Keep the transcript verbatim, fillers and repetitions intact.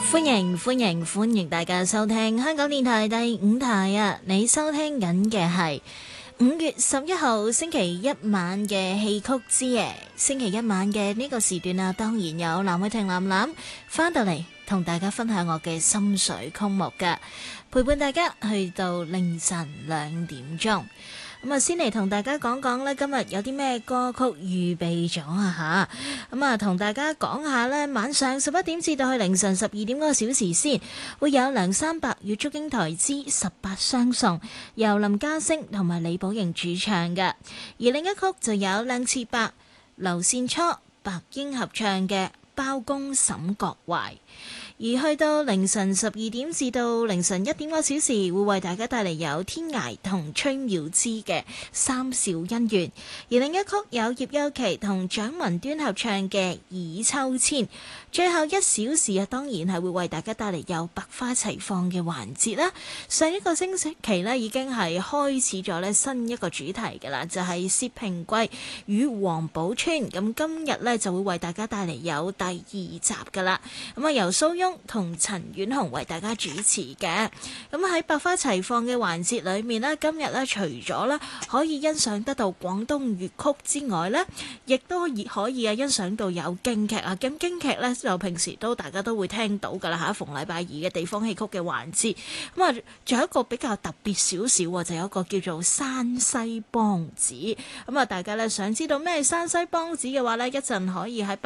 歡迎歡迎歡迎大家收聽香港電台第五台啊！你收聽緊嘅係五月十一號星期一晚嘅戲曲之夜。星期一晚嘅呢個時段啊，當然有藍偉霆藍藍翻到嚟同大家分享我嘅心水曲目㗎，陪伴大家去到凌晨兩點鐘。咁啊，先嚟同大家講講咧，今日有啲咩歌曲預備咗啊吓？咁啊，同大家講下咧，晚上十一點至到去凌晨十二點嗰個小時先，會有梁山伯與祝英台之十八相送，由林家聲同埋李寶瑩主唱嘅。而另一曲就有亮次伯、劉善初、白英合唱嘅《包公審郭淮》。而去到凌晨十二點至到凌晨一點個小時，會為大家帶嚟有天涯同崔妙芝嘅《三笑姻緣》，而另一曲有葉優琪同蔣文端合唱嘅《倚秋千》。最後一小時啊，當然係會為大家帶嚟有百花齊放嘅環節啦。上一個星期呢，已經係開始咗呢新一個主題㗎啦，就係薛平貴與王寶釧。咁今日呢，就會為大家帶嚟有第二集㗎啦。咁啊，由蘇翁同陳婉紅為大家主持嘅。咁喺百花齊放嘅環節裏面呢，今日呢，除咗呢可以欣賞得到廣東粵曲之外呢，亦都可以啊欣賞到有京劇啊。咁京劇呢，就平時都大家都會聽到㗎啦嚇，逢禮拜二嘅地方戲曲嘅環節。咁啊，仲有一個比較特別少少喎，就有一個叫做山西梆子。咁啊，大家呢，想知道咩山西梆子嘅話呢，一陣可以喺